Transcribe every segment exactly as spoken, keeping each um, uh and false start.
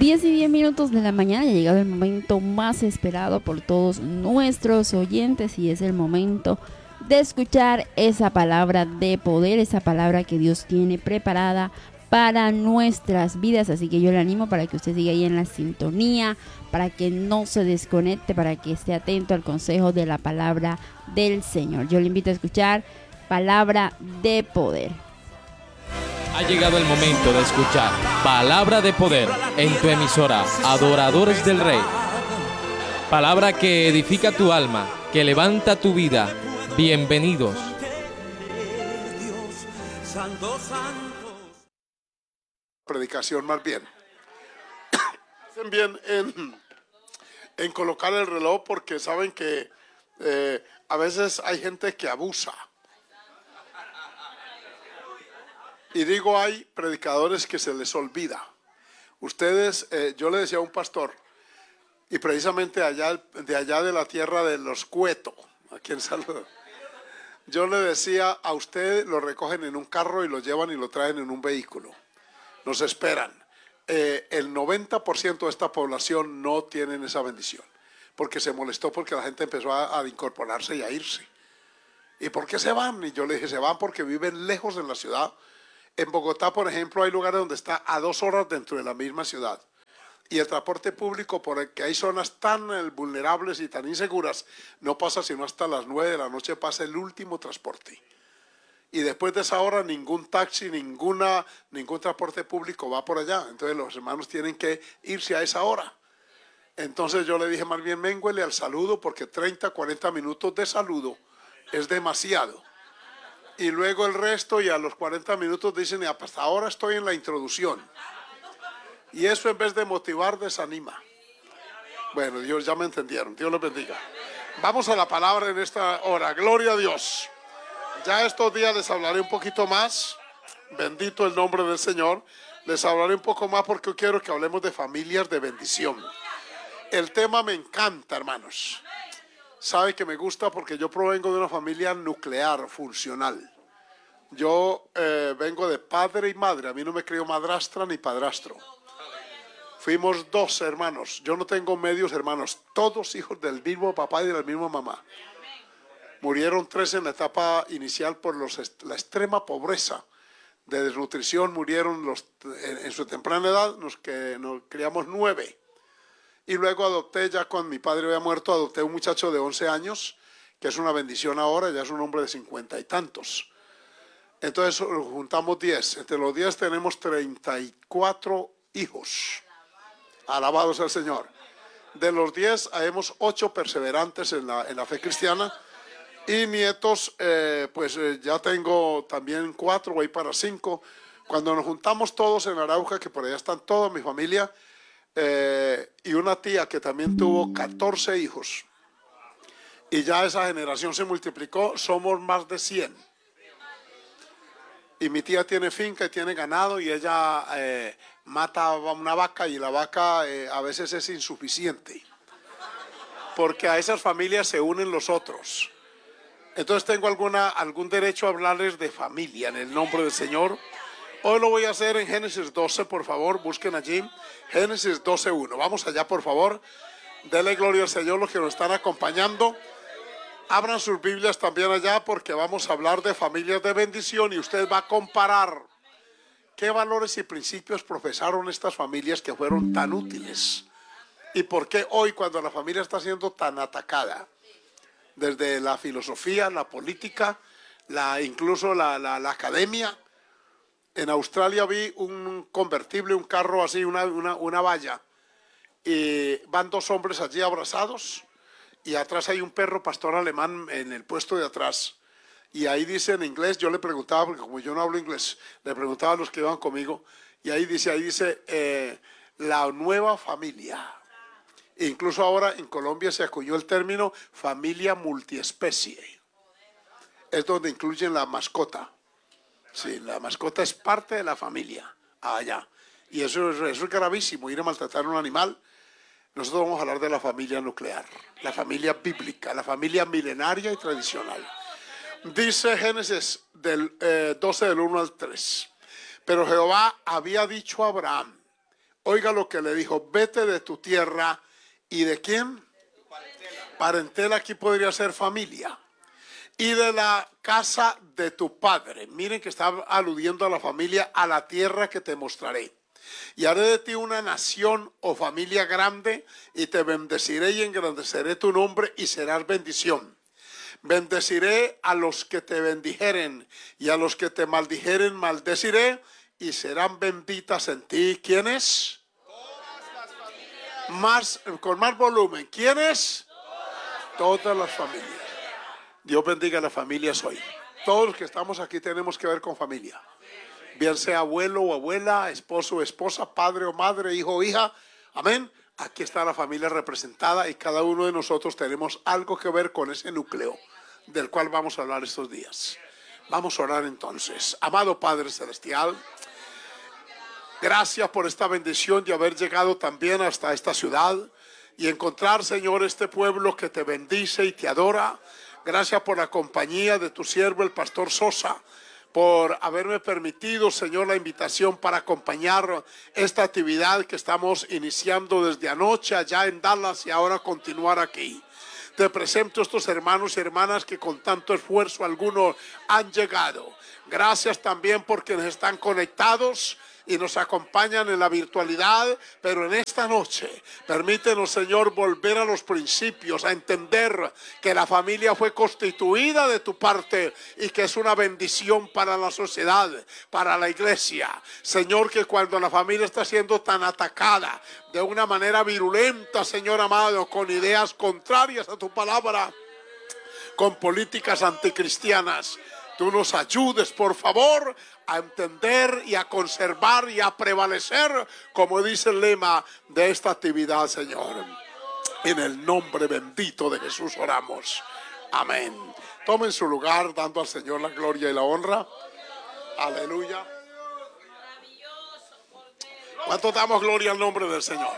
diez y diez minutos de la mañana ha llegado el momento más esperado por todos nuestros oyentes y es el momento de escuchar esa palabra de poder, esa palabra que Dios tiene preparada para nuestras vidas. Así que yo le animo para que usted siga ahí en la sintonía, para que no se desconecte, para que esté atento al consejo de la palabra del Señor. Yo le invito a escuchar palabra de poder. Ha llegado el momento de escuchar Palabra de Poder en tu emisora Adoradores del Rey. Palabra que edifica tu alma, que levanta tu vida. Bienvenidos. Predicación más bien. Hacen bien en, en colocar el reloj porque saben que eh, a veces hay gente que abusa. Y digo, hay predicadores que se les olvida. Ustedes, eh, yo le decía a un pastor, y precisamente allá, de allá de la tierra de los Cueto, a quien saludo, yo le decía, a usted lo recogen en un carro y lo llevan y lo traen en un vehículo. Nos esperan. Eh, el noventa por ciento de esta población no tienen esa bendición, porque se molestó porque la gente empezó a, a incorporarse y a irse. ¿Y por qué se van? Y yo le dije, se van porque viven lejos de la ciudad. En Bogotá, por ejemplo, hay lugares donde está a dos horas dentro de la misma ciudad. Y el transporte público, porque hay zonas tan eh, vulnerables y tan inseguras, no pasa sino hasta las nueve de la noche pasa el último transporte. Y después de esa hora ningún taxi, ninguna, ningún transporte público va por allá. Entonces los hermanos tienen que irse a esa hora. Entonces yo le dije, más bien ménguele al saludo, porque treinta, cuarenta minutos de saludo es demasiado. Y luego el resto, y a los cuarenta minutos dicen, hasta ahora estoy en la introducción. Y eso en vez de motivar, desanima. Bueno, Dios, ya me entendieron. Dios los bendiga. Vamos a la palabra en esta hora. Gloria a Dios. Ya estos días les hablaré un poquito más. Bendito el nombre del Señor. Les hablaré un poco más porque quiero que hablemos de familias de bendición. El tema me encanta, hermanos. Sabe que me gusta porque yo provengo de una familia nuclear, funcional. Yo eh, vengo de padre y madre. A mí no me crió madrastra ni padrastro. Fuimos dos hermanos. Yo no tengo medios hermanos. Todos hijos del mismo papá y de la misma mamá. Murieron tres en la etapa inicial por los, la extrema pobreza. De desnutrición murieron los, en, en su temprana edad. Nos, que, nos criamos nueve. Y luego adopté, ya cuando mi padre había muerto, adopté un muchacho de once años, que es una bendición ahora, ya es un hombre de cincuenta y tantos. Entonces juntamos diez. Entre los diez tenemos treinta y cuatro hijos. Alabados al Señor. De los diez, hemos ocho perseverantes en la, en la fe cristiana. Y nietos, eh, pues eh, ya tengo también cuatro, voy para cinco. Cuando nos juntamos todos en Arauca, que por allá están toda mi familia, Eh, y una tía que también tuvo catorce hijos y ya esa generación se multiplicó, somos más de cien. Y mi tía tiene finca y tiene ganado y ella eh, mata una vaca y la vaca eh, a veces es insuficiente porque a esas familias se unen los otros. Entonces tengo alguna, algún derecho a hablarles de familia en el nombre del Señor. Hoy lo voy a hacer en Génesis doce, por favor, busquen allí, Génesis doce uno. Vamos allá, por favor. Denle gloria al Señor los que nos están acompañando. Abran sus Biblias también allá porque vamos a hablar de familias de bendición y usted va a comparar qué valores y principios profesaron estas familias que fueron tan útiles. Y por qué hoy, cuando la familia está siendo tan atacada, desde la filosofía, la política, la, incluso la, la, la academia. En Australia vi un convertible, un carro así, una, una, una valla, y van dos hombres allí abrazados, y atrás hay un perro pastor alemán en el puesto de atrás, y ahí dice en inglés, yo le preguntaba, porque como yo no hablo inglés, le preguntaba a los que iban conmigo, y ahí dice, ahí dice, eh, la nueva familia. E incluso ahora en Colombia se acuñó el término familia multiespecie, es donde incluyen la mascota. Sí, la mascota es parte de la familia, allá. Y eso es, eso es gravísimo, ir a maltratar a un animal. Nosotros vamos a hablar de la familia nuclear, la familia bíblica, la familia milenaria y tradicional. Dice Génesis del, eh, doce del uno al tres. Pero Jehová había dicho a Abraham, Oiga lo que le dijo: vete de tu tierra. ¿Y de quién? Parentela. Parentela aquí podría ser familia. Y de la casa de tu padre. Miren que está aludiendo a la familia, a la tierra que te mostraré. Y haré de ti una nación o familia grande, y te bendeciré y engrandeceré tu nombre, y serás bendición. Bendeciré a los que te bendijeren, y a los que te maldijeren maldeciré, y serán benditas en ti. ¿Quiénes? Todas las familias. Más, con más volumen. ¿Quiénes? Todas, Todas las familias. Dios bendiga a las familias hoy. Todos los que estamos aquí tenemos que ver con familia. Bien sea abuelo o abuela, esposo o esposa, padre o madre, hijo o hija. Amén. Aquí está la familia representada y cada uno de nosotros tenemos algo que ver con ese núcleo del cual vamos a hablar estos días. Vamos a orar entonces. Amado Padre Celestial, gracias por esta bendición de haber llegado también hasta esta ciudad y encontrar, Señor, este pueblo que te bendice y te adora. Gracias por la compañía de tu siervo, el pastor Sosa, por haberme permitido, Señor, la invitación para acompañar esta actividad que estamos iniciando desde anoche allá en Dallas y ahora continuar aquí. Te presento a estos hermanos y hermanas que con tanto esfuerzo algunos han llegado. Gracias también por quienes están conectados y nos acompañan en la virtualidad, pero en esta noche permítenos, Señor, volver a los principios, a entender que la familia fue constituida de tu parte y que es una bendición para la sociedad, para la iglesia. Señor, que cuando la familia está siendo tan atacada de una manera virulenta, Señor amado, con ideas contrarias a tu palabra, con políticas anticristianas, tú nos ayudes, por favor, a entender y a conservar y a prevalecer, como dice el lema de esta actividad, Señor. En el nombre bendito de Jesús oramos. Amén. Tomen su lugar dando al Señor la gloria y la honra. Aleluya. ¿Cuánto damos gloria al nombre del Señor?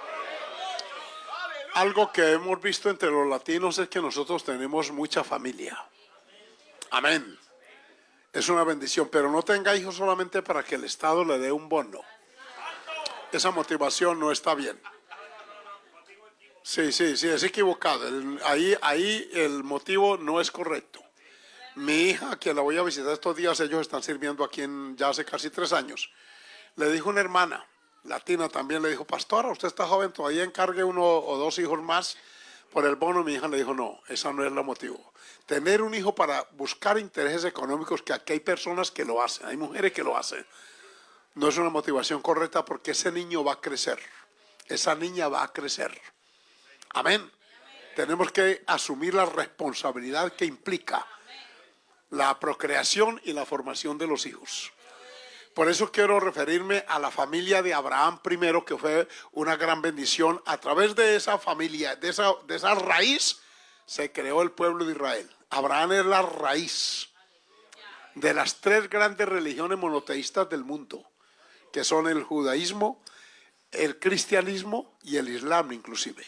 Algo que hemos visto entre los latinos es que nosotros tenemos mucha familia. Amén. Es una bendición, pero no tenga hijos solamente para que el Estado le dé un bono. Esa motivación no está bien. Sí, sí, sí, es equivocado. El, ahí, ahí el motivo no es correcto. Mi hija, que la voy a visitar estos días, ellos están sirviendo aquí en, ya hace casi tres años. Le dijo una hermana latina también, le dijo: pastora, usted está joven, todavía encargue uno o dos hijos más por el bono. Mi hija le dijo: no, esa no es el motivo. Tener un hijo para buscar intereses económicos, que aquí hay personas que lo hacen, hay mujeres que lo hacen, no es una motivación correcta, porque ese niño va a crecer, esa niña va a crecer. Amén. Tenemos que asumir la responsabilidad que implica la procreación y la formación de los hijos. Por eso quiero referirme a la familia de Abraham primero, que fue una gran bendición. A través de esa familia, de esa, de esa raíz, se creó el pueblo de Israel. Abraham es la raíz de las tres grandes religiones monoteístas del mundo, que son el judaísmo, el cristianismo y el islam inclusive.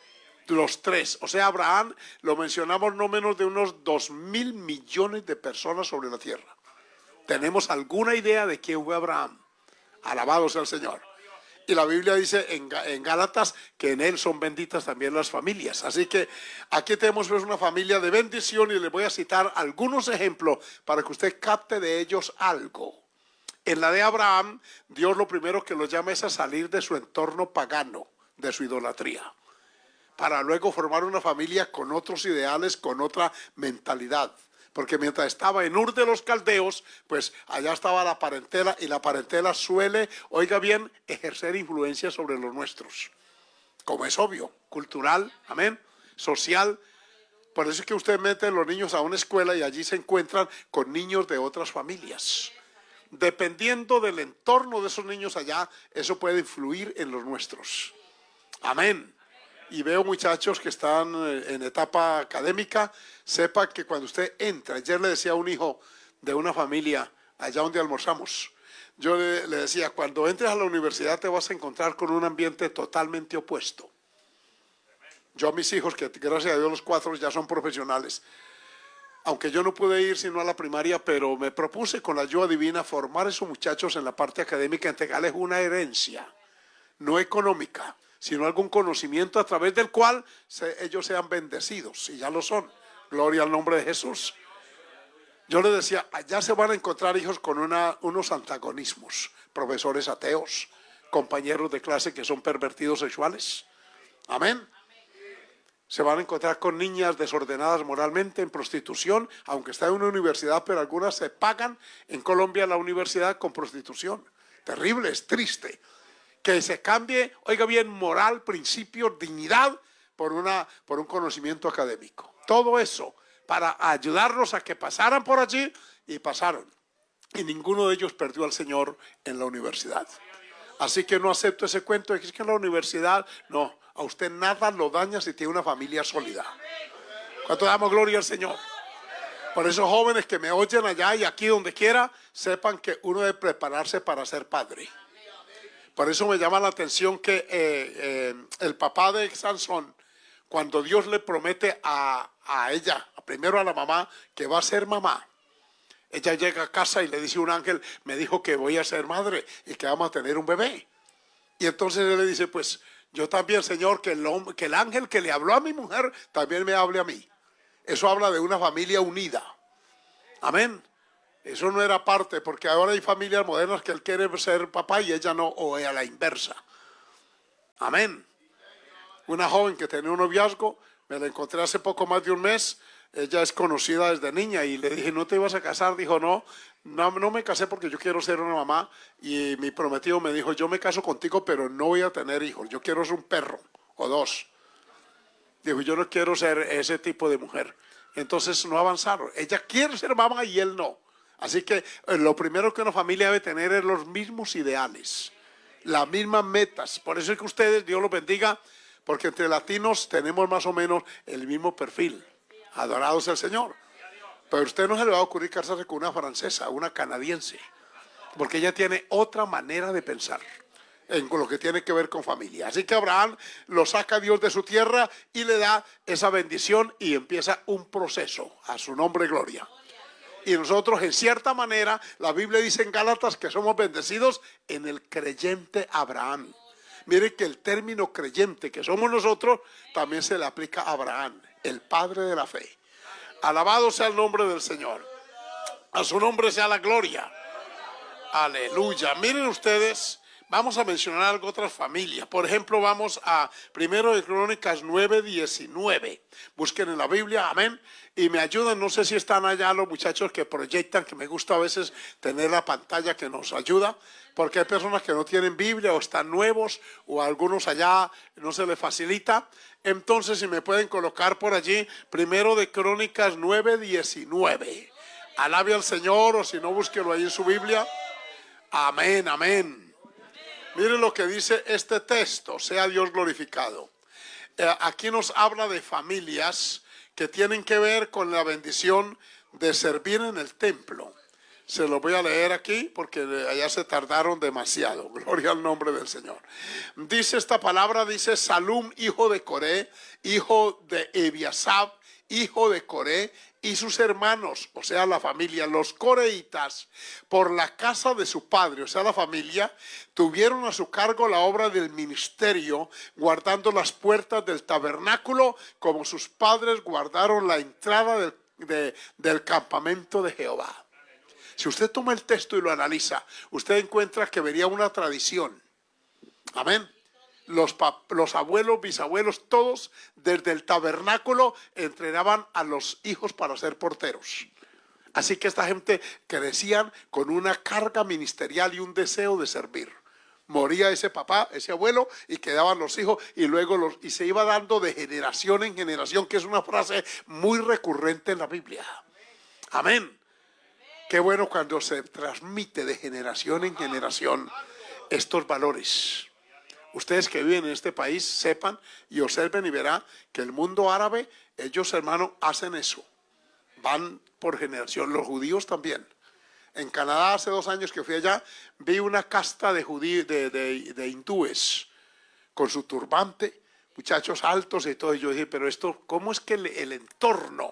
Los tres. O sea, Abraham lo mencionamos no menos de unos dos mil millones de personas sobre la tierra. ¿Tenemos alguna idea de quién fue Abraham? Alabado sea el Señor. Y la Biblia dice en, en Gálatas que en él son benditas también las familias. Así que aquí tenemos pues una familia de bendición, y les voy a citar algunos ejemplos para que usted capte de ellos algo. En la de Abraham, Dios lo primero que los llama es a salir de su entorno pagano, de su idolatría, para luego formar una familia con otros ideales, con otra mentalidad. Porque mientras estaba en Ur de los Caldeos, pues allá estaba la parentela, y la parentela suele, oiga bien, ejercer influencia sobre los nuestros. Como es obvio, cultural, amén, social. Por eso es que usted mete a los niños a una escuela y allí se encuentran con niños de otras familias. Dependiendo del entorno de esos niños allá, eso puede influir en los nuestros. Amén. Y veo muchachos que están en etapa académica. Sepa que cuando usted entra, ayer le decía a un hijo de una familia allá donde almorzamos, yo le, le decía: cuando entres a la universidad te vas a encontrar con un ambiente totalmente opuesto. Yo a mis hijos, que gracias a Dios los cuatro ya son profesionales, aunque yo no pude ir sino a la primaria, pero me propuse con la ayuda divina formar a esos muchachos en la parte académica, entregarles una herencia no económica, sino algún conocimiento a través del cual se, ellos sean bendecidos, y ya lo son. Gloria al nombre de Jesús. Yo les decía, allá se van a encontrar hijos con una, unos antagonismos, profesores ateos, compañeros de clase que son pervertidos sexuales. Amén. Se van a encontrar con niñas desordenadas moralmente en prostitución, aunque está en una universidad, pero algunas se pagan en Colombia la universidad con prostitución. Terrible, es triste. Que se cambie, oiga bien, moral, principios, dignidad por, una, por un conocimiento académico. Todo eso para ayudarlos a que pasaran por allí, y pasaron. Y ninguno de ellos perdió al Señor en la universidad. Así que no acepto ese cuento de que es que en la universidad, no, a usted nada lo daña si tiene una familia sólida. ¿Cuánto damos gloria al Señor? Por eso, jóvenes que me oyen allá y aquí donde quiera, sepan que uno debe prepararse para ser padre. Por eso me llama la atención que eh, eh, el papá de Sansón, cuando Dios le promete a, a ella, primero a la mamá, que va a ser mamá, ella llega a casa y le dice un ángel, me dijo que voy a ser madre y que vamos a tener un bebé. Y entonces él le dice, pues yo también, Señor, que el, hombre, que el ángel que le habló a mi mujer también me hable a mí. Eso habla de una familia unida. Amén. Eso no era parte, porque ahora hay familias modernas que él quiere ser papá y ella no, o a la inversa. Amén. Una joven que tenía un noviazgo, me la encontré hace poco más de un mes. Ella es conocida desde niña y le dije, ¿no te ibas a casar? Dijo, no, no, no me casé porque yo quiero ser una mamá. Y mi prometido me dijo, yo me caso contigo, pero no voy a tener hijos. Yo quiero ser un perro o dos. Dijo, yo no quiero ser ese tipo de mujer. Entonces no avanzaron. Ella quiere ser mamá y él no. Así que lo primero que una familia debe tener es los mismos ideales, las mismas metas. Por eso es que ustedes, Dios los bendiga, porque entre latinos tenemos más o menos el mismo perfil. Adorados al Señor. Pero a usted no se le va a ocurrir casarse con una francesa, una canadiense, porque ella tiene otra manera de pensar en lo que tiene que ver con familia. Así que Abraham lo saca Dios de su tierra y le da esa bendición y empieza un proceso. A su nombre gloria. Y nosotros, en cierta manera, la Biblia dice en Gálatas que somos bendecidos en el creyente Abraham. Mire que el término creyente que somos nosotros también se le aplica a Abraham, el padre de la fe. Alabado sea el nombre del Señor. A su nombre sea la gloria. Aleluya. Miren ustedes, vamos a mencionar algo, otras familias. Por ejemplo, vamos a Primero de Crónicas nueve diecinueve. Busquen en la Biblia, amén. Y me ayudan, no sé si están allá los muchachos que proyectan, que me gusta a veces tener la pantalla que nos ayuda, porque hay personas que no tienen Biblia o están nuevos o a algunos allá no se les facilita. Entonces, si me pueden colocar por allí, Primero de Crónicas nueve diecinueve. Alabe al Señor, o si no, búsquelo ahí en su Biblia. Amén, amén. Miren lo que dice este texto, sea Dios glorificado. Eh, aquí nos habla de familias que tienen que ver con la bendición de servir en el templo. Se lo voy a leer aquí porque allá se tardaron demasiado. Gloria al nombre del Señor. Dice esta palabra, dice Salum, hijo de Coré, hijo de Ebiasab, hijo de Coré, y sus hermanos, o sea la familia, los coreitas, por la casa de su padre, o sea la familia, tuvieron a su cargo la obra del ministerio, guardando las puertas del tabernáculo, como sus padres guardaron la entrada del, de, del campamento de Jehová. Si usted toma el texto y lo analiza, usted encuentra que vería una tradición. Amén. Los, los abuelos, bisabuelos, todos desde el tabernáculo entrenaban a los hijos para ser porteros. Así que esta gente crecían con una carga ministerial y un deseo de servir. Moría ese papá, ese abuelo, y quedaban los hijos, y luego los, y se iba dando de generación en generación, que es una frase muy recurrente en la Biblia. Amén. Qué bueno cuando se transmite de generación en generación estos valores. Ustedes que viven en este país sepan y observen y verán que el mundo árabe, ellos hermanos hacen eso. Van por generación, los judíos también. En Canadá hace dos años que fui allá, vi una casta de, judíos, de, de, de hindúes con su turbante, muchachos altos y todo. Y yo dije, pero esto, ¿cómo es que el, el entorno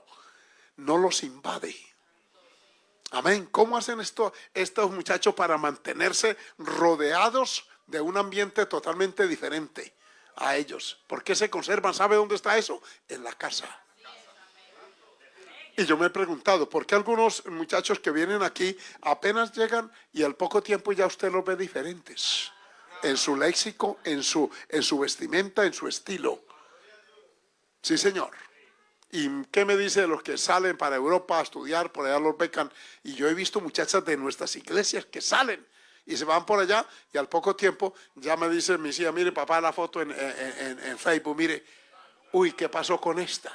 no los invade? Amén. ¿Cómo hacen esto, estos muchachos para mantenerse rodeados de un ambiente totalmente diferente a ellos. ¿Por qué se conservan? ¿Sabe dónde está eso? En la casa. Y yo me he preguntado, ¿por qué algunos muchachos que vienen aquí apenas llegan y al poco tiempo ya usted los ve diferentes? En su léxico, en su, en su vestimenta, en su estilo. Sí, señor. ¿Y qué me dice de los que salen para Europa a estudiar? Por allá los becan. Y yo he visto muchachas de nuestras iglesias que salen y se van por allá y al poco tiempo ya me dice mi hija, mire papá la foto en, en, en Facebook, mire, uy, ¿qué pasó con esta?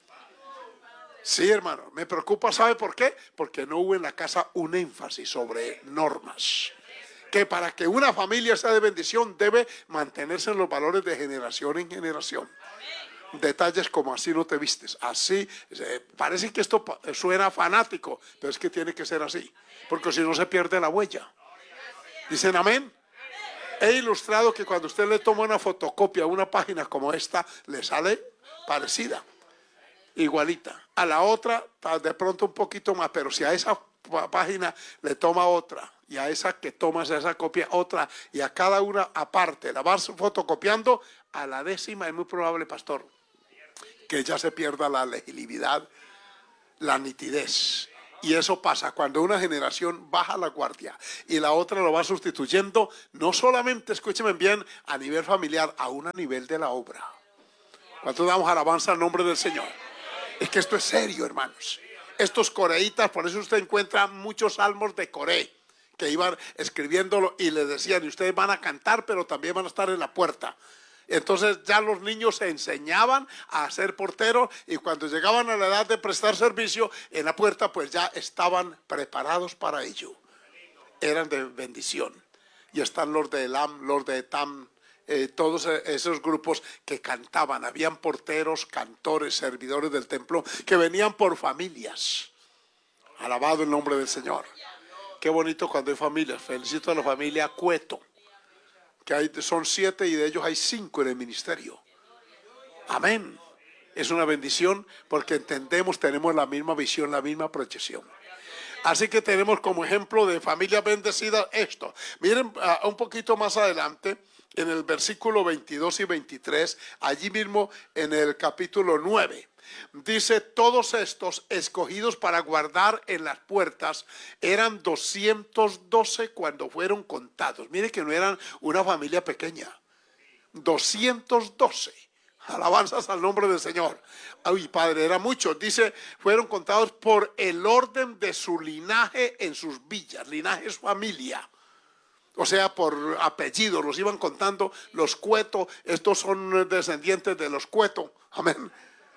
Sí, hermano, me preocupa, ¿sabe por qué? Porque no hubo en la casa un énfasis sobre normas. Que para que una familia sea de bendición debe mantenerse en los valores de generación en generación. Detalles como así no te vistes, así, eh, parece que esto suena fanático, pero es que tiene que ser así, porque si no se pierde la huella. ¿Dicen amén? He ilustrado que cuando usted le toma una fotocopia a una página como esta, le sale parecida. Igualita. A la otra, de pronto un poquito más, pero si a esa página le toma otra, y a esa que tomas esa copia otra, y a cada una aparte, la vas fotocopiando, a la décima es muy probable, pastor, que ya se pierda la legibilidad, la nitidez. Y eso pasa cuando una generación baja la guardia y la otra lo va sustituyendo, no solamente, escúcheme bien, a nivel familiar, aún a nivel de la obra. ¿Cuánto damos alabanza al nombre del Señor? Es que esto es serio, hermanos. Estos coreitas, por eso usted encuentra muchos salmos de Coré, que iban escribiéndolo y le decían, y ustedes van a cantar, pero también van a estar en la puerta. Entonces ya los niños se enseñaban a ser porteros y cuando llegaban a la edad de prestar servicio en la puerta, pues ya estaban preparados para ello. Eran de bendición. Y están los de Elam, los de Etam, Eh, todos esos grupos que cantaban, habían porteros, cantores, servidores del templo que venían por familias. Alabado el nombre del Señor. Qué bonito cuando hay familias. Felicito a la familia Cueto, que hay, son siete y de ellos hay cinco en el ministerio. Amén. Es una bendición porque entendemos, tenemos la misma visión, la misma proyección. Así que tenemos como ejemplo de familia bendecida esto. Miren uh, un poquito más adelante, en el versículo veintidós y veintitrés, allí mismo en el capítulo nueve, dice, todos estos escogidos para guardar en las puertas eran doscientos doce cuando fueron contados. Mire que no eran una familia pequeña, doscientos doce. Alabanzas al nombre del Señor. Ay, Padre, era mucho. Dice, fueron contados por el orden de su linaje en sus villas. Linaje es familia. O sea, por apellidos, los iban contando los Cueto. Estos son descendientes de los Cueto. Amén.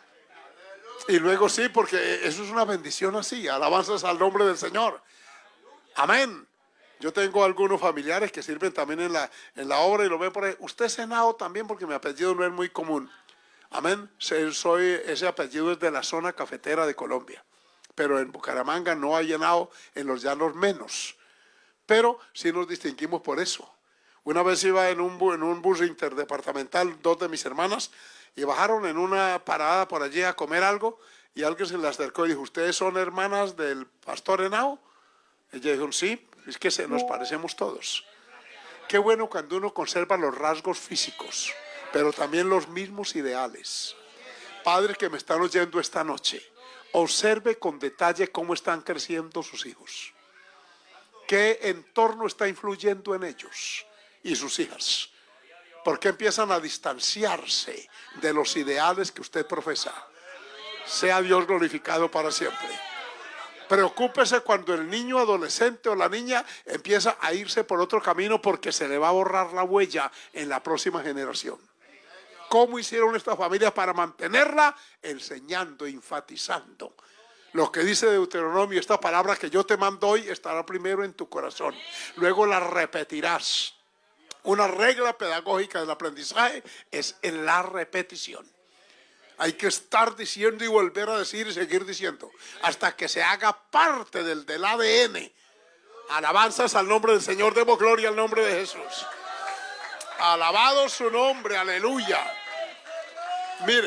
Y luego sí, porque eso es una bendición así. Alabanzas al nombre del Señor. Amén. Yo tengo algunos familiares que sirven también en la, en la obra y lo ven por ahí. Usted es Henao también porque mi apellido no es muy común. Amén. Soy, ese apellido es de la zona cafetera de Colombia. Pero en Bucaramanga no hay Henao, en los llanos menos. Pero sí nos distinguimos por eso. Una vez iba en un, en un bus interdepartamental, dos de mis hermanas, y bajaron en una parada por allí a comer algo, y alguien se le acercó y dijo, ¿ustedes son hermanas del pastor Henao? Ella dijo, sí, es que se nos parecemos todos. Qué bueno cuando uno conserva los rasgos físicos, pero también los mismos ideales. Padres que me están oyendo esta noche, observe con detalle cómo están creciendo sus hijos. ¿Qué entorno está influyendo en ellos y sus hijas? ¿Por qué empiezan a distanciarse de los ideales que usted profesa? Sea Dios glorificado para siempre. Preocúpese cuando el niño adolescente o la niña empieza a irse por otro camino porque se le va a borrar la huella en la próxima generación. ¿Cómo hicieron estas familias para mantenerla? Enseñando, enfatizando. Lo que dice Deuteronomio, esta palabra que yo te mando hoy estará primero en tu corazón. Luego la repetirás. Una regla pedagógica del aprendizaje es en la repetición. Hay que estar diciendo y volver a decir y seguir diciendo hasta que se haga parte del, del A D N. Alabanzas al nombre del Señor, demos gloria al nombre de Jesús. Alabado su nombre, aleluya. Mire,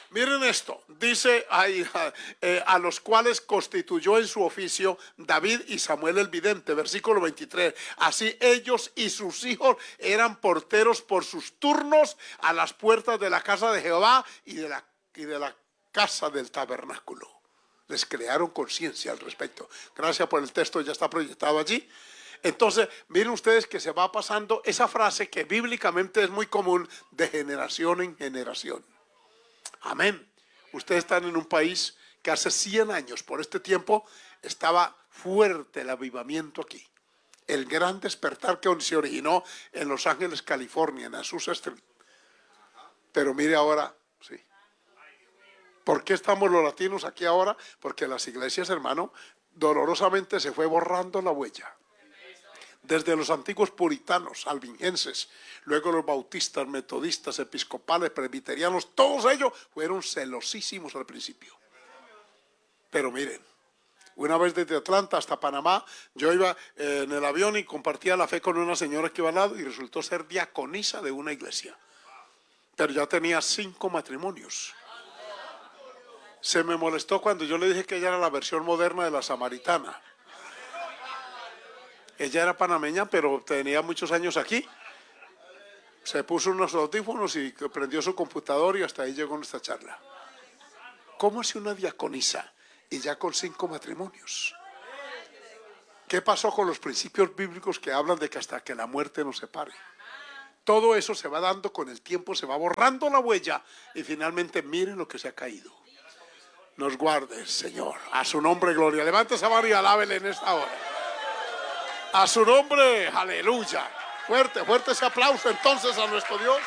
Miren esto, dice ahí, eh, a los cuales constituyó en su oficio David y Samuel el vidente, versículo veintitrés. Así ellos y sus hijos eran porteros por sus turnos a las puertas de la casa de Jehová y de la, y de la casa del tabernáculo. Les crearon conciencia al respecto. Gracias por el texto, ya está proyectado allí. Entonces, miren ustedes que se va pasando esa frase que bíblicamente es muy común de generación en generación. Amén. Ustedes están en un país que hace cien años, por este tiempo, estaba fuerte el avivamiento aquí. El gran despertar que se originó en Los Ángeles, California, en Azusa Street. Pero mire ahora, sí. ¿Por qué estamos los latinos aquí ahora? Porque las iglesias, hermano, dolorosamente se fue borrando la huella. Desde los antiguos puritanos, albigenses, luego los bautistas, metodistas, episcopales, presbiterianos, todos ellos fueron celosísimos al principio. Pero miren, una vez desde Atlanta hasta Panamá, yo iba eh, en el avión y compartía la fe con una señora que iba al lado y resultó ser diaconisa de una iglesia. Pero ya tenía cinco matrimonios. Se me molestó cuando yo le dije que ella era la versión moderna de la samaritana. Ella era panameña, pero tenía muchos años aquí. Se puso unos audífonos y prendió su computador y hasta ahí llegó nuestra charla. ¿Cómo hace una diaconisa y ya con cinco matrimonios? ¿Qué pasó con los principios bíblicos que hablan de que hasta que la muerte nos separe? Todo eso se va dando con el tiempo, se va borrando la huella y finalmente miren lo que se ha caído. Nos guarde, Señor. A su nombre, gloria. Levante esa mano y alábele en esta hora. A su nombre, aleluya. Fuerte, fuerte ese aplauso entonces a nuestro Dios.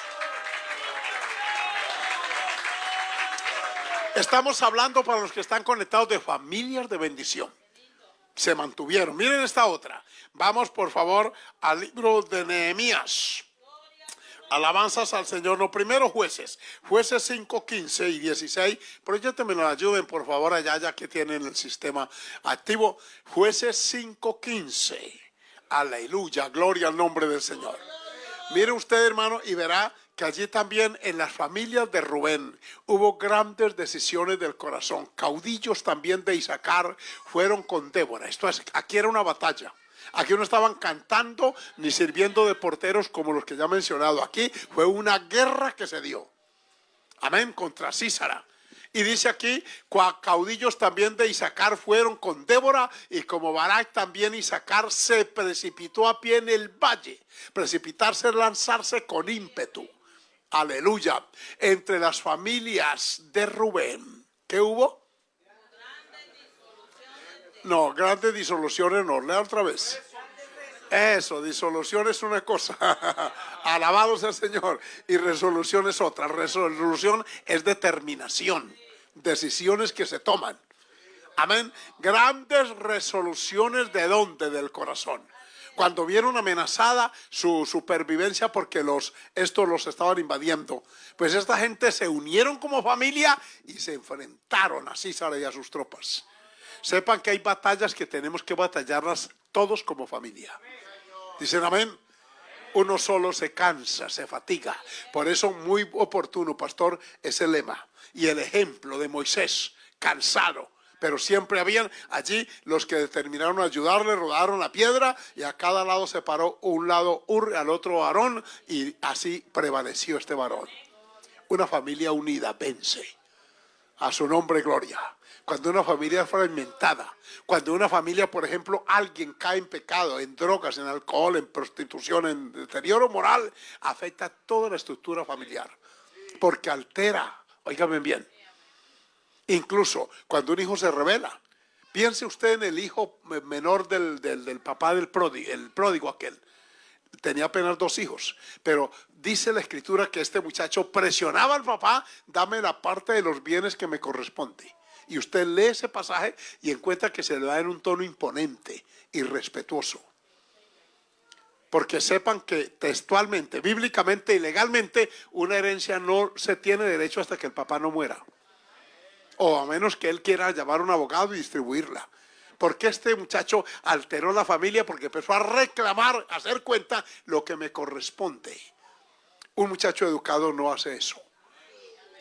Estamos hablando para los que están conectados de familias de bendición. Se mantuvieron. Miren esta otra. Vamos por favor al libro de Nehemías. Alabanzas al Señor. No, primero Jueces. Jueces cinco, quince y dieciséis. Proyéctenme, nos ayuden por favor allá ya que tienen el sistema activo. Jueces cinco, quince. Aleluya, gloria al nombre del Señor. Mire usted, hermano, y verá que allí también en las familias de Rubén hubo grandes decisiones del corazón. Caudillos también de Isaacar fueron con Débora. Esto es, aquí era una batalla. Aquí no estaban cantando ni sirviendo de porteros como los que ya he mencionado. Aquí fue una guerra que se dio. Amén, contra Sísara. Y dice aquí, caudillos también de Isaacar fueron con Débora, y como Barak también Isaacar se precipitó a pie en el valle. Precipitarse es lanzarse con ímpetu. Aleluya. Entre las familias de Rubén, ¿qué hubo? No, grandes disoluciones no. Lea otra vez. Eso, disolución es una cosa. Alabado sea el Señor. Y resolución es otra. Resolución es determinación. Decisiones que se toman. Amén. Grandes resoluciones ¿de dónde? Del corazón. Cuando vieron amenazada su supervivencia porque los, estos los estaban invadiendo, pues esta gente se unieron como familia y se enfrentaron a Sísara y a sus tropas. Sepan que hay batallas que tenemos que batallarlas todos como familia. Dicen amén. Uno solo se cansa, se fatiga. Por eso muy oportuno, pastor, es el lema y el ejemplo de Moisés, cansado. Pero siempre habían allí los que determinaron ayudarle, rodaron la piedra y a cada lado se paró un lado Ur, al otro Aarón, y así prevaleció este varón. Una familia unida vence. A su nombre, gloria. Cuando una familia es fragmentada, cuando una familia, por ejemplo, alguien cae en pecado, en drogas, en alcohol, en prostitución, en deterioro moral, afecta toda la estructura familiar. Porque altera, óigame bien, incluso cuando un hijo se rebela. Piense usted en el hijo menor del, del, del papá del pródigo, el pródigo aquel. Tenía apenas dos hijos, pero dice la escritura que este muchacho presionaba al papá, dame la parte de los bienes que me corresponde. Y usted lee ese pasaje y encuentra que se le da en un tono imponente y respetuoso. Porque sepan que textualmente, bíblicamente y legalmente, una herencia no se tiene derecho hasta que el papá no muera. O a menos que él quiera llamar a un abogado y distribuirla. Porque este muchacho alteró la familia porque empezó a reclamar, a hacer cuenta lo que me corresponde. Un muchacho educado no hace eso.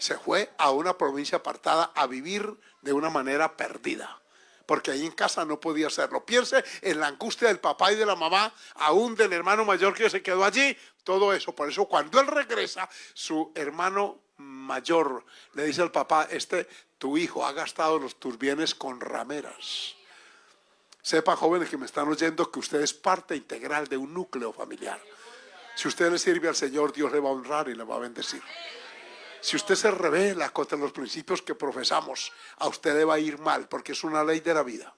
se fue a una provincia apartada a vivir de una manera perdida, porque ahí en casa no podía hacerlo. Piense en la angustia del papá y de la mamá, aún del hermano mayor que se quedó allí, todo eso. Por eso cuando él regresa, su hermano mayor le dice al papá: este, tu hijo ha gastado los, tus bienes con rameras. Sepa, jóvenes que me están oyendo, que usted es parte integral de un núcleo familiar. Si usted le sirve al Señor, Dios le va a honrar y le va a bendecir. Si usted se revela contra los principios que profesamos, a usted le va a ir mal, porque es una ley de la vida.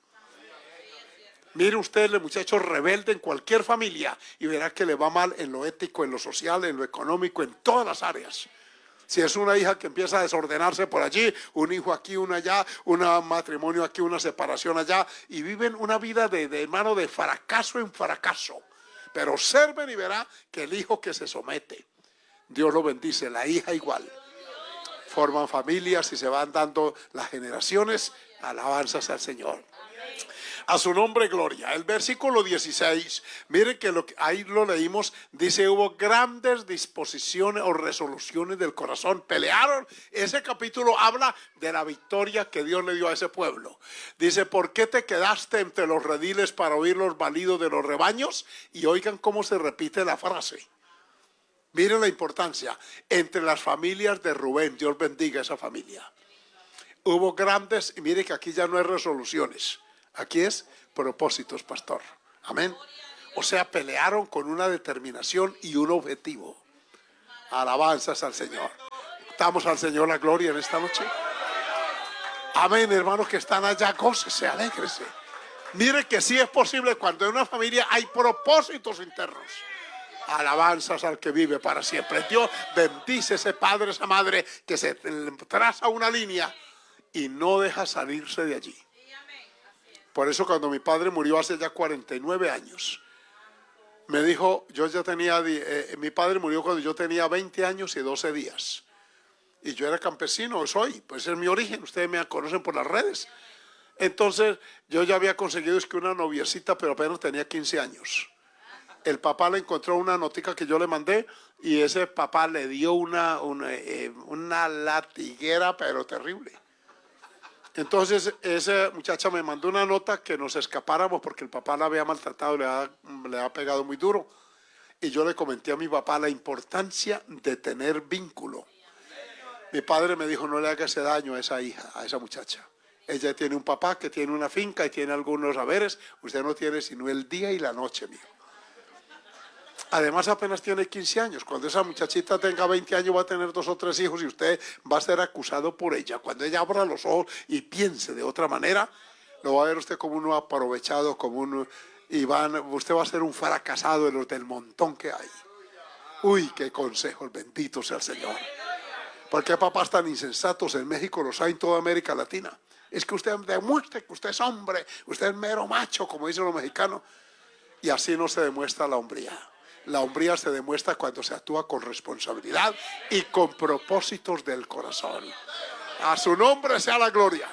Mire usted, el muchacho rebelde en cualquier familia, y verá que le va mal en lo ético, en lo social, en lo económico, en todas las áreas. Si es una hija que empieza a desordenarse por allí, un hijo aquí, uno allá, un matrimonio aquí, una separación allá, y viven una vida de, de hermano de fracaso en fracaso. Pero observen y verá que el hijo que se somete, Dios lo bendice, la hija igual. Forman familias y se van dando las generaciones, alabanzas al Señor. A su nombre, gloria. El versículo dieciséis, miren que, lo que ahí lo leímos, dice: hubo grandes disposiciones o resoluciones del corazón, pelearon. Ese capítulo habla de la victoria que Dios le dio a ese pueblo. Dice: ¿por qué te quedaste entre los rediles para oír los balidos de los rebaños? Y oigan cómo se repite la frase. Miren la importancia. Entre las familias de Rubén, Dios bendiga esa familia. Hubo grandes, y mire que aquí ya no hay resoluciones. Aquí es propósitos, pastor. Amén. O sea, pelearon con una determinación y un objetivo. Alabanzas al Señor. Damos al Señor la gloria en esta noche. Amén, hermanos que están allá, gócese, alégrese. Mire que sí es posible cuando en una familia hay propósitos internos. Alabanzas al que vive para siempre. Dios bendice a ese padre, esa madre que se traza una línea y no deja salirse de allí. Por eso cuando mi padre murió hace ya cuarenta y nueve años, me dijo, yo ya tenía, eh, mi padre murió cuando yo tenía veinte años y doce días. Y yo era campesino, soy, pues es mi origen, ustedes me conocen por las redes. Entonces yo ya había conseguido es que una noviecita, pero apenas tenía quince años. El papá le encontró una notica que yo le mandé y ese papá le dio una, una, eh, una latiguera, pero terrible. Entonces esa muchacha me mandó una nota que nos escapáramos porque el papá la había maltratado, le había, le había pegado muy duro. Y yo le comenté a mi papá la importancia de tener vínculo. Mi padre me dijo: no le haga ese daño a esa hija, a esa muchacha. Ella tiene un papá que tiene una finca y tiene algunos haberes. Usted no tiene sino el día y la noche, mijo. Además apenas tiene quince años. Cuando esa muchachita tenga veinte años va a tener dos o tres hijos y usted va a ser acusado por ella. Cuando ella abra los ojos y piense de otra manera, lo va a ver usted como uno aprovechado, como uno, y van, usted va a ser un fracasado de los del montón que hay. Uy, qué consejos, bendito sea el Señor. ¿Por qué papás tan insensatos en México los hay en toda América Latina? Es que usted demuestre que usted es hombre, usted es mero macho, como dicen los mexicanos, y así no se demuestra la hombría. La hombría se demuestra cuando se actúa con responsabilidad y con propósitos del corazón. A su nombre sea la gloria.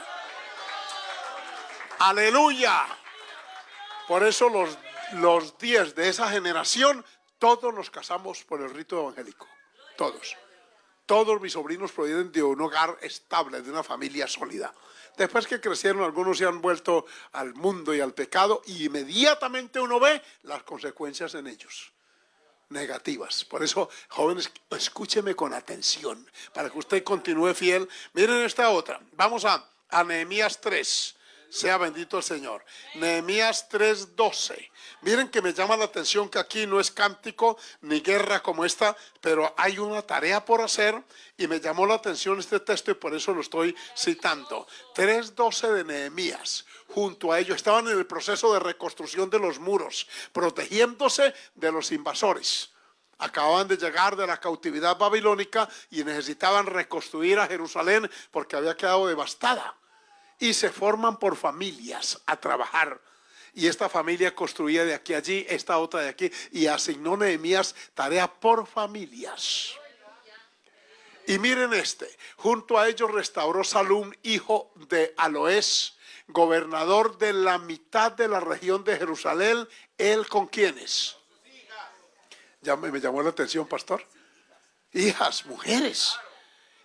Aleluya. Por eso los, los diez de esa generación, todos nos casamos por el rito evangélico. Todos. Todos mis sobrinos provienen de un hogar estable, de una familia sólida. Después que crecieron, algunos se han vuelto al mundo y al pecado, y inmediatamente uno ve las consecuencias en ellos. Negativas. Por eso, jóvenes, escúcheme con atención para que usted continúe fiel. Miren esta otra. Vamos a, a Nehemías tres. Sea bendito el Señor. Nehemías tres doce. Miren que me llama la atención que aquí no es cántico ni guerra como esta, pero hay una tarea por hacer y me llamó la atención este texto y por eso lo estoy citando. tres doce de Nehemías. Junto a ellos estaban en el proceso de reconstrucción de los muros, protegiéndose de los invasores. Acababan de llegar de la cautividad babilónica y necesitaban reconstruir a Jerusalén porque había quedado devastada. Y se forman por familias a trabajar. Y esta familia construía de aquí a allí, esta otra de aquí, y asignó Nehemías tarea por familias. Y miren este, junto a ellos restauró Salum, hijo de Aloés, gobernador de la mitad de la región de Jerusalén. ¿Él con quiénes? Ya me, me llamó la atención, pastor. Hijas, mujeres.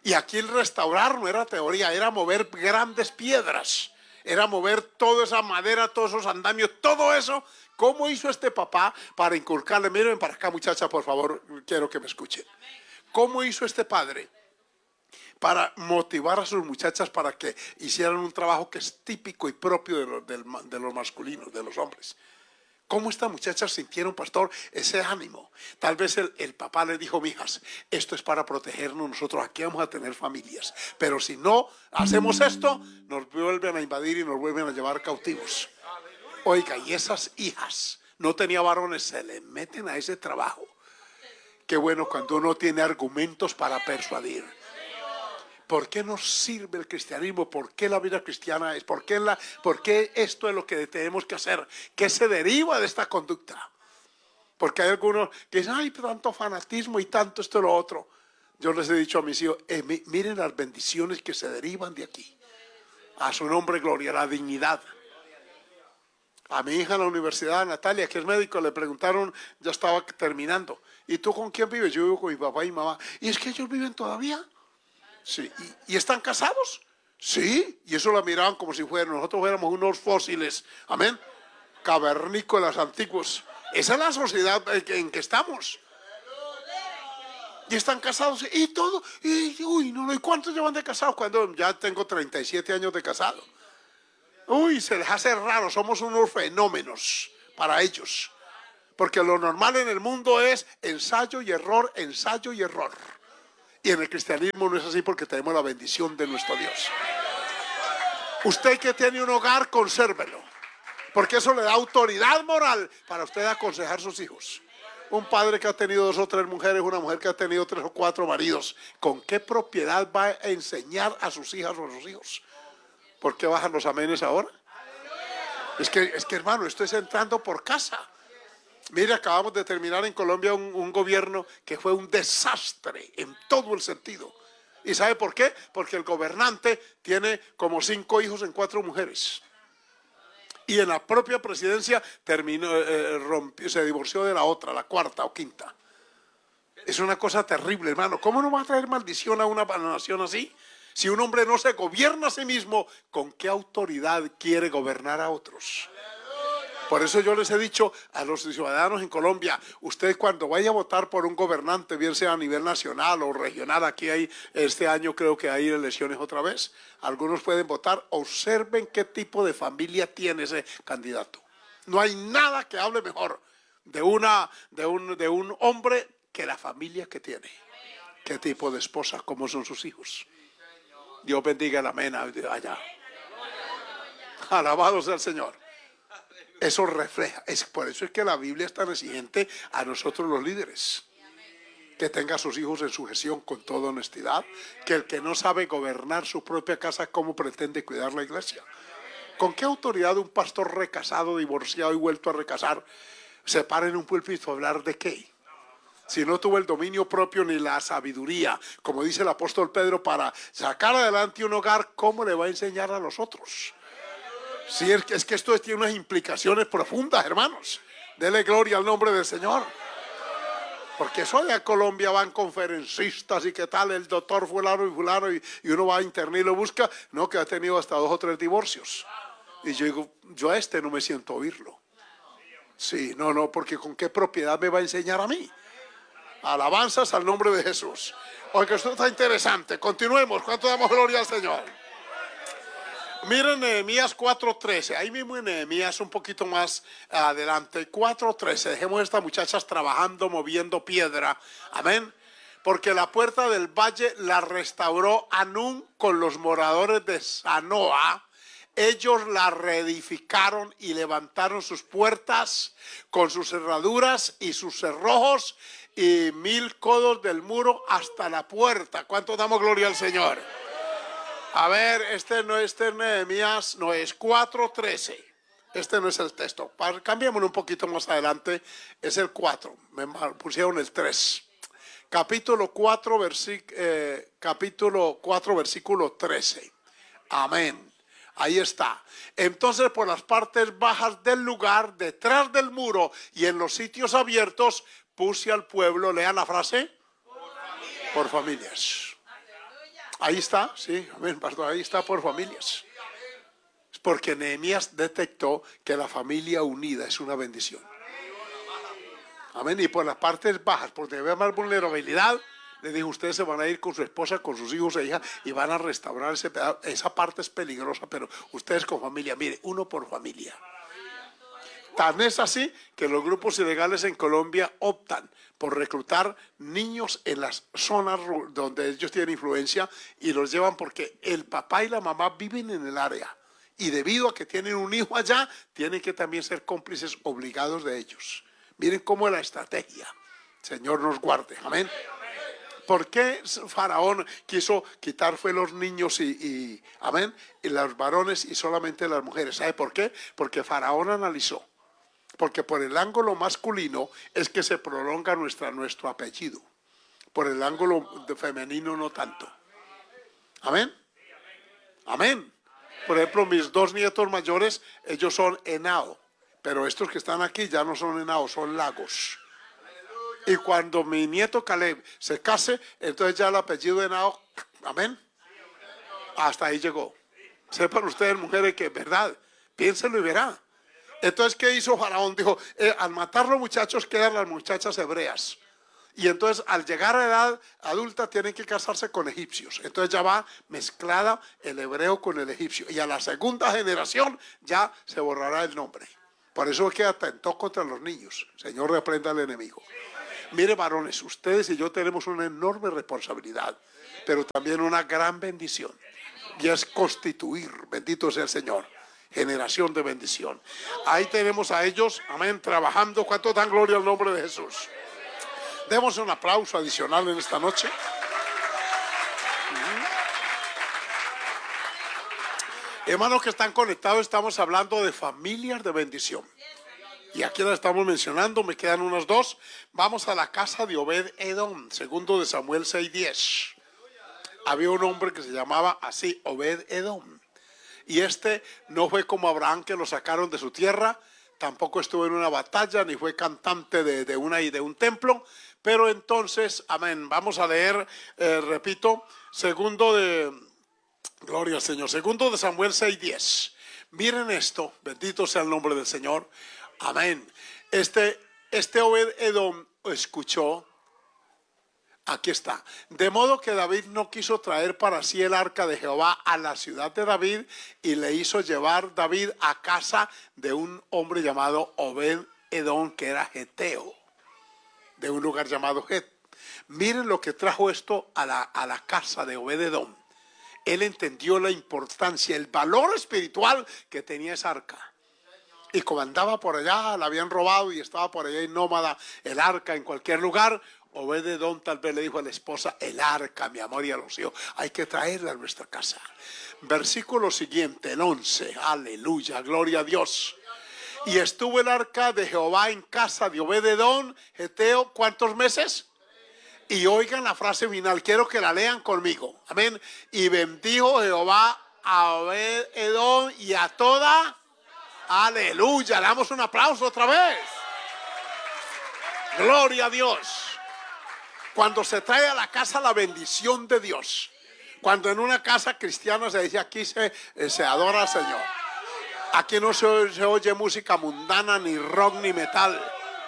Y aquí el restaurar no era teoría, era mover grandes piedras, era mover toda esa madera, todos esos andamios, todo eso. ¿Cómo hizo este papá para inculcarle? Miren para acá, muchacha, por favor, quiero que me escuchen. ¿Cómo hizo este padre para motivar a sus muchachas para que hicieran un trabajo que es típico y propio de los, de los masculinos, de los hombres? ¿Cómo estas muchachas sintieron, pastor, ese ánimo? Tal vez el, el papá les dijo: mijas, esto es para protegernos, nosotros aquí vamos a tener familias, pero si no hacemos esto, nos vuelven a invadir y nos vuelven a llevar cautivos. Oiga, y esas hijas, no tenía varones, se le meten a ese trabajo. Qué bueno cuando uno tiene argumentos para persuadir. ¿Por qué nos sirve el cristianismo? ¿Por qué la vida cristiana es? ¿Por qué, la, ¿Por qué esto es lo que tenemos que hacer? ¿Qué se deriva de esta conducta? Porque hay algunos que dicen: ay, tanto fanatismo y tanto esto y lo otro. Yo les he dicho a mis hijos: eh, miren las bendiciones que se derivan de aquí. A su nombre gloria, la dignidad. A mi hija en la universidad, Natalia, que es médico, le preguntaron, ya estaba terminando: ¿y tú con quién vives? Yo vivo con mi papá y mi mamá. ¿Y es que ellos viven todavía? Sí. ¿Y, ¿Y están casados? Sí. Y eso la miraban como si fueran, nosotros fuéramos unos fósiles. Amén. Cavernícolas antiguos. Esa es la sociedad en que estamos. Y están casados y todo. Y, uy, no, ¿y cuántos llevan de casados? Cuando ya tengo treinta y siete años de casado. Uy, se les hace raro, somos unos fenómenos para ellos. Porque lo normal en el mundo es ensayo y error, ensayo y error. Y en el cristianismo no es así, porque tenemos la bendición de nuestro Dios. Usted que tiene un hogar, consérvelo, porque eso le da autoridad moral para usted aconsejar a sus hijos. Un padre que ha tenido dos o tres mujeres, una mujer que ha tenido tres o cuatro maridos, ¿con qué propiedad va a enseñar a sus hijas o a sus hijos? ¿Por qué bajan los amenes ahora? Es que, es que hermano, esto es entrando por casa. Mire, acabamos de terminar en Colombia un, un gobierno que fue un desastre en todo el sentido. ¿Y sabe por qué? Porque el gobernante tiene como cinco hijos en cuatro mujeres. Y en la propia presidencia terminó, eh, rompió, se divorció de la otra, la cuarta o quinta. Es una cosa terrible, hermano. ¿Cómo no va a traer maldición a una nación así? Si un hombre no se gobierna a sí mismo, ¿con qué autoridad quiere gobernar a otros? Por eso yo les he dicho a los ciudadanos en Colombia: usted cuando vaya a votar por un gobernante, bien sea a nivel nacional o regional, aquí hay, este año creo que hay elecciones otra vez, algunos pueden votar, observen qué tipo de familia tiene ese candidato. No hay nada que hable mejor de, una, de, un, de un hombre que la familia que tiene. ¿Qué tipo de esposa? ¿Cómo son sus hijos? Dios bendiga el amén allá. Alabado sea el Señor. Eso refleja, es por eso es que la Biblia es tan exigente a nosotros los líderes. Que tenga a sus hijos en sujeción con toda honestidad. Que el que no sabe gobernar su propia casa, ¿cómo pretende cuidar la iglesia? ¿Con qué autoridad un pastor recasado, divorciado y vuelto a recasar se para en un púlpito a hablar de qué? Si no tuvo el dominio propio ni la sabiduría, como dice el apóstol Pedro, para sacar adelante un hogar, ¿cómo le va a enseñar a los otros? Sí, es que, es que esto tiene unas implicaciones profundas, hermanos. Dele gloria al nombre del Señor. Porque eso allá en Colombia van conferencistas y qué tal, el doctor fulano y fulano, y, y uno va a internet y lo busca. No, que ha tenido hasta dos o tres divorcios. Y yo digo, yo a este no me siento a oírlo. Sí, no, no, porque ¿con qué propiedad me va a enseñar a mí? Alabanzas al nombre de Jesús. Oiga, esto está interesante. Continuemos. ¿Cuánto damos gloria al Señor? Miren Nehemías cuatro trece. Ahí mismo en Nehemías, un poquito más adelante. cuatro trece. Dejemos a estas muchachas trabajando, moviendo piedra. Amén. Porque la puerta del valle la restauró Anún con los moradores de Zanoa. Ellos la reedificaron y levantaron sus puertas con sus cerraduras y sus cerrojos y mil codos del muro hasta la puerta. ¿Cuánto damos gloria al Señor? A ver, este no es este Nehemías, no es cuatro trece. Este no es el texto. Cambiémoslo un poquito más adelante. Es el cuatro. Me pusieron el tres. Capítulo cuatro, versic, eh, capítulo cuatro, versículo trece. Amén. Ahí está. Entonces, por las partes bajas del lugar, detrás del muro y en los sitios abiertos, puse al pueblo, lean la frase, por familias. Por familias. Ahí está, sí, amén, pastor, ahí está por familias. Es porque Nehemías detectó que la familia unida es una bendición. Amén, y por las partes bajas, porque había más vulnerabilidad, le dijo, ustedes se van a ir con su esposa, con sus hijos e hijas y van a restaurar ese pedazo. Esa parte es peligrosa, pero ustedes con familia, mire, uno por familia. Tan es así que los grupos ilegales en Colombia optan por reclutar niños en las zonas donde ellos tienen influencia y los llevan porque el papá y la mamá viven en el área. Y debido a que tienen un hijo allá, tienen que también ser cómplices obligados de ellos. Miren cómo es la estrategia. Señor nos guarde. Amén. ¿Por qué Faraón quiso quitar fue los niños y, y, amén, y los varones y solamente las mujeres? ¿Sabe por qué? Porque Faraón analizó. Porque por el ángulo masculino es que se prolonga nuestra, nuestro apellido. Por el ángulo femenino no tanto. Amén. Amén. Por ejemplo, mis dos nietos mayores, ellos son Henao. Pero estos que están aquí ya no son Henao, son Lagos. Y cuando mi nieto Caleb se case, entonces ya el apellido de Henao, amén, hasta ahí llegó. Sepan ustedes, mujeres, que es verdad. Piénsenlo y verá. Entonces, ¿qué hizo Faraón? Dijo, eh, al matar los muchachos quedan las muchachas hebreas. Y entonces, al llegar a edad adulta, tienen que casarse con egipcios. Entonces ya va mezclada el hebreo con el egipcio. Y a la segunda generación ya se borrará el nombre. Por eso es que atentó contra los niños. Señor, reprenda al enemigo. Mire, varones, ustedes y yo tenemos una enorme responsabilidad, pero también una gran bendición. Y es constituir, bendito sea el Señor, generación de bendición. Ahí tenemos a ellos, amén, trabajando. ¿Cuánto dan gloria al nombre de Jesús? Demos un aplauso adicional en esta noche. Uh-huh. Hermanos que están conectados, estamos hablando de familias de bendición. Y aquí la estamos mencionando, me quedan unos dos. Vamos a la casa de Obed Edom, segundo de Samuel seis diez. Había un hombre que se llamaba así, Obed Edom. Y este no fue como Abraham, que lo sacaron de su tierra, tampoco estuvo en una batalla, ni fue cantante de, de, una, de un templo. Pero entonces, amén, vamos a leer, eh, repito, segundo de, gloria al Señor, segundo de Samuel seis diez. Miren esto, bendito sea el nombre del Señor. Amén. Este, este Obed Edom escuchó, aquí está. De modo que David no quiso traer para sí el arca de Jehová a la ciudad de David y le hizo llevar David a casa de un hombre llamado Obed Edom, que era geteo, de un lugar llamado Het. Miren lo que trajo esto a la, a la casa de Obed Edom. Él entendió la importancia, el valor espiritual que tenía esa arca. Y como andaba por allá, la habían robado y estaba por allá en nómada el arca en cualquier lugar, Obed Edom tal vez le dijo a la esposa, el arca, mi amor, y a los hijos, hay que traerla a nuestra casa. Versículo siguiente, el once, aleluya, gloria a Dios. Y estuvo el arca de Jehová en casa de Obed Edom, geteo, ¿cuántos meses? Y oigan la frase final, quiero que la lean conmigo, amén. Y bendijo Jehová a Obed Edom y a toda... Aleluya, le damos un aplauso otra vez. Gloria a Dios. Cuando se trae a la casa la bendición de Dios, cuando en una casa cristiana se dice aquí se, se adora al Señor, aquí no se, se oye música mundana, ni rock, ni metal.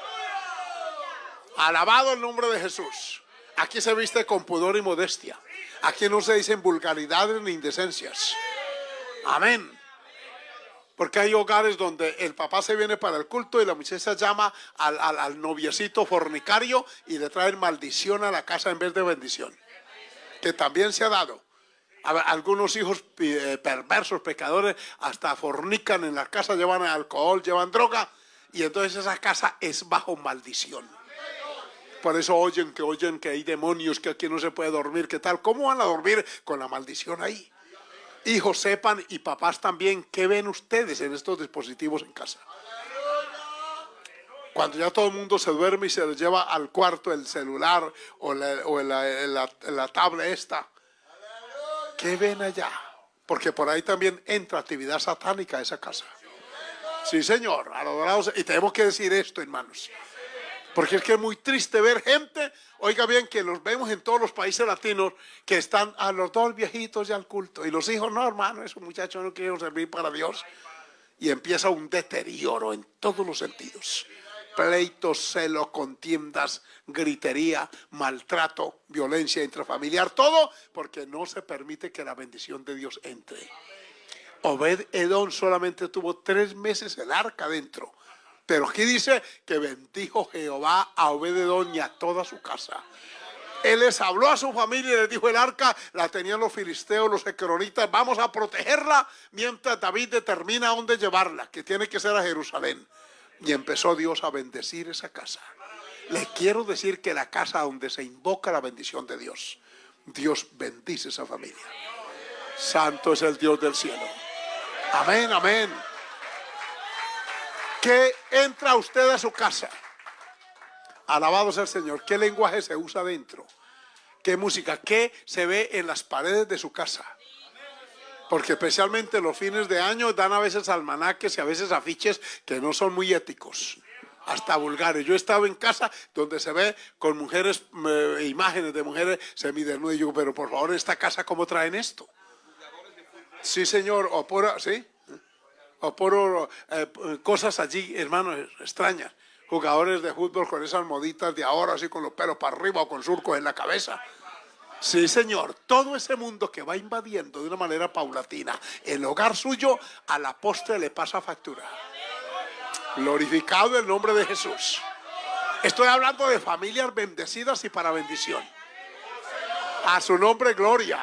Alabado el nombre de Jesús. Aquí se viste con pudor y modestia. Aquí no se dicen vulgaridades ni indecencias. Amén. Porque hay hogares donde el papá se viene para el culto y la muchacha llama al, al, al noviecito fornicario y le traen maldición a la casa en vez de bendición. Que también se ha dado. Algunos hijos eh, perversos, pecadores, hasta fornican en las casas, llevan alcohol, llevan droga, y entonces esa casa es bajo maldición. Por eso oyen que oyen que hay demonios, que aquí no se puede dormir, ¿qué tal? ¿Cómo van a dormir con la maldición ahí? Hijos sepan y papás también, ¿qué ven ustedes en estos dispositivos en casa? Cuando ya todo el mundo se duerme y se les lleva al cuarto el celular o la, o la, la, la tablet esta. ¿Qué ven allá? Porque por ahí también entra actividad satánica a esa casa. Sí, señor, adorados. Y tenemos que decir esto, hermanos. Porque es que es muy triste ver gente, oiga bien, que los vemos en todos los países latinos, que están a los dos viejitos ya al culto. Y los hijos, no, hermano, esos muchachos no quieren servir para Dios. Y empieza un deterioro en todos los sentidos. Pleitos, celos, contiendas, gritería, maltrato, violencia intrafamiliar, todo porque no se permite que la bendición de Dios entre. Obed-Edom solamente tuvo tres meses el arca dentro. Pero aquí dice que bendijo Jehová a Obed-Edom y a toda su casa. Él les habló a su familia y les dijo: el arca la tenían los filisteos, los ecronitas, vamos a protegerla mientras David determina a dónde llevarla, que tiene que ser a Jerusalén. Y empezó Dios a bendecir esa casa. Les quiero decir que la casa donde se invoca la bendición de Dios, Dios bendice esa familia. Santo es el Dios del cielo. Amén, amén. ¿Qué entra usted a su casa? Alabado sea el Señor. ¿Qué lenguaje se usa dentro? ¿Qué música? ¿Qué se ve en las paredes de su casa? Porque especialmente los fines de año dan a veces almanaques y a veces afiches que no son muy éticos, hasta vulgares. Yo he estado en casa donde se ve con mujeres, eh, imágenes de mujeres semidesnudas, y yo, pero por favor, en esta casa, ¿cómo traen esto? Sí, señor, o por, ¿sí? o por eh, cosas allí, hermanos, extrañas. Jugadores de fútbol con esas moditas de ahora, así con los pelos para arriba o con surcos en la cabeza. Sí, señor, todo ese mundo que va invadiendo de una manera paulatina el hogar suyo, a la postre le pasa factura. Glorificado el nombre de Jesús. Estoy hablando de familias bendecidas y para bendición. A su nombre, gloria.